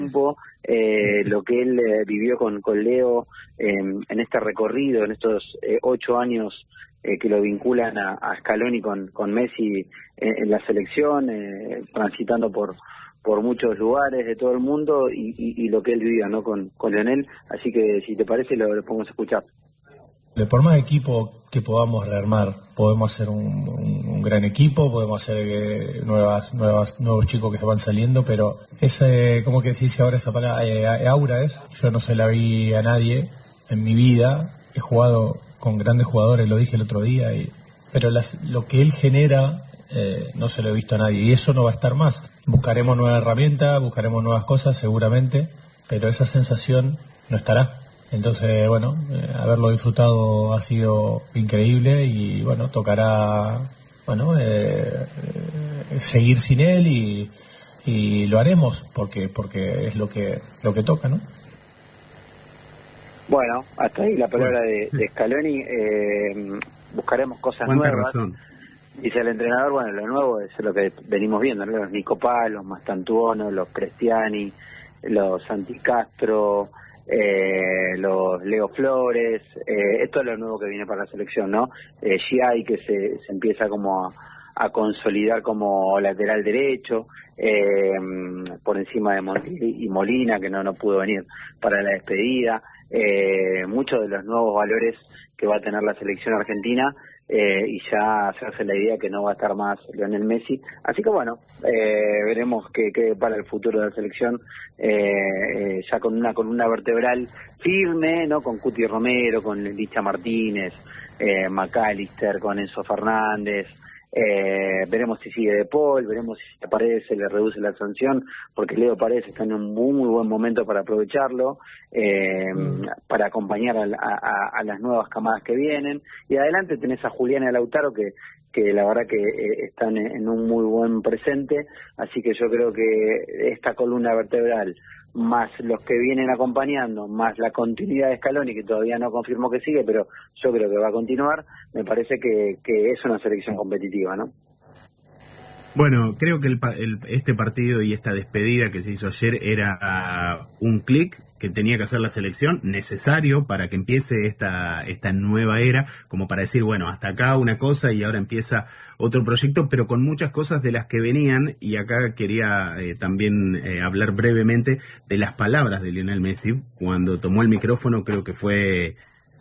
tiempo, lo que él vivió con Leo en este recorrido, en estos 8 años que lo vinculan a Scaloni con Messi en la selección, transitando por muchos lugares de todo el mundo y lo que él vivía, ¿no? con Lionel. Así que si te parece lo podemos escuchar. Por más equipo que podamos rearmar, podemos hacer un gran equipo, podemos hacer nuevos chicos que se van saliendo, pero ese, ¿cómo que decís ahora esa palabra? Aura yo no se la vi a nadie en mi vida. He jugado con grandes jugadores, lo dije el otro día, pero lo que él genera no se lo he visto a nadie, y eso no va a estar más. Buscaremos nuevas herramientas, buscaremos nuevas cosas seguramente, pero esa sensación no estará. Entonces, bueno, haberlo disfrutado ha sido increíble y, bueno, tocará, bueno, seguir sin él y lo haremos porque es lo que toca, ¿no? Bueno, hasta ahí la palabra de Scaloni. Buscaremos cosas nuevas. Razón. Dice el entrenador, bueno, lo nuevo es lo que venimos viendo, ¿no? Los Nico Paz, los Mastantuono, los Cristiani, los Santi Castro, los Leo Flores, esto es lo nuevo que viene para la selección, ¿no? Giai, que se empieza como a consolidar como lateral derecho, por encima de Montiel y Molina, que no pudo venir para la despedida, muchos de los nuevos valores que va a tener la selección argentina, y ya se hace la idea que no va a estar más Lionel Messi, así que bueno, veremos qué para el futuro de la selección, ya con una columna vertebral firme, ¿no? Con Cuti Romero, con Licha Martínez, McAllister, con Enzo Fernández. Veremos si sigue De Paul, veremos si Paredes se le reduce la sanción, porque Leo Paredes está en un muy buen momento para aprovecharlo, para acompañar a las nuevas camadas que vienen, y adelante tenés a Julián y a Lautaro que la verdad que están en un muy buen presente, así que yo creo que esta columna vertebral más los que vienen acompañando, más la continuidad de Scaloni, que todavía no confirmó que sigue, pero yo creo que va a continuar, me parece que es una selección competitiva, ¿no? Bueno, creo que este partido y esta despedida que se hizo ayer era un clic que tenía que hacer la selección, necesario para que empiece esta nueva era, como para decir, bueno, hasta acá una cosa y ahora empieza otro proyecto, pero con muchas cosas de las que venían, y acá quería también hablar brevemente de las palabras de Lionel Messi, cuando tomó el micrófono. Creo que fue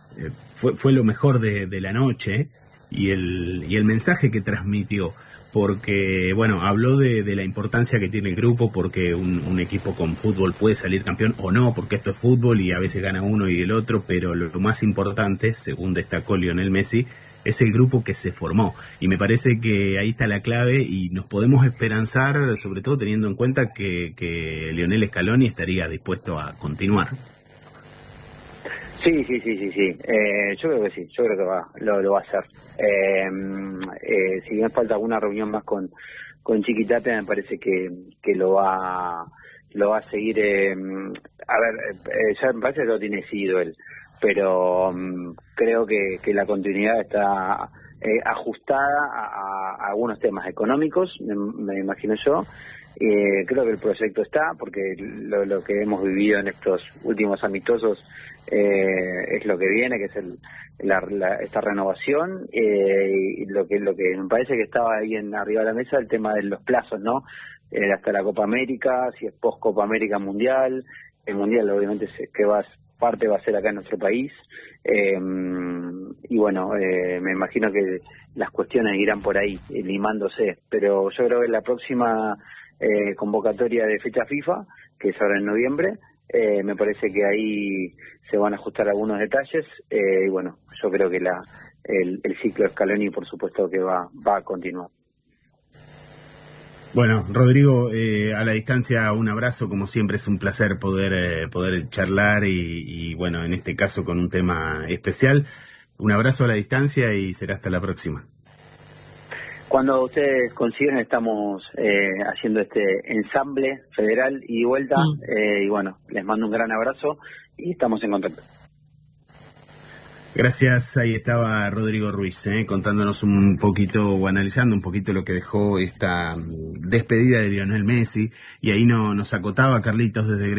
lo mejor de la noche, y el mensaje que transmitió, porque, bueno, habló de la importancia que tiene el grupo, porque un equipo con fútbol puede salir campeón o no, porque esto es fútbol y a veces gana uno y el otro, pero lo más importante, según destacó Lionel Messi, es el grupo que se formó, y me parece que ahí está la clave, y nos podemos esperanzar, sobre todo teniendo en cuenta que Lionel Scaloni estaría dispuesto a continuar. Sí. Yo creo que sí, yo creo que lo va a hacer. Si bien falta alguna reunión más con Chiquitate, me parece que lo va a seguir. Ya me parece que lo tiene decidido él, pero creo que la continuidad está ajustada a algunos temas económicos, me imagino yo. Creo que el proyecto está, porque lo que hemos vivido en estos últimos amistosos es lo que viene, que es esta renovación, y lo que me parece que estaba ahí arriba de la mesa, el tema de los plazos, ¿no? Hasta la Copa América, si es post Copa América Mundial, el Mundial obviamente parte va a ser acá en nuestro país, y bueno, me imagino que las cuestiones irán por ahí, limándose, pero yo creo que la próxima convocatoria de fecha FIFA, que es ahora en noviembre, me parece que ahí se van a ajustar algunos detalles, y bueno, yo creo que el ciclo de Scaloni, por supuesto, que va a continuar. Bueno, Rodrigo, a la distancia un abrazo, como siempre es un placer poder charlar y bueno, en este caso con un tema especial. Un abrazo a la distancia y será hasta la próxima. Cuando ustedes consiguen, estamos haciendo este ensamble federal y vuelta, y bueno, les mando un gran abrazo y estamos en contacto. Gracias, ahí estaba Rodrigo Ruiz, contándonos un poquito o analizando un poquito lo que dejó esta despedida de Lionel Messi, y ahí nos acotaba Carlitos desde